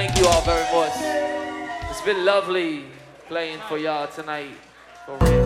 Thank you all very much. It's been lovely playing for y'all tonight. For real.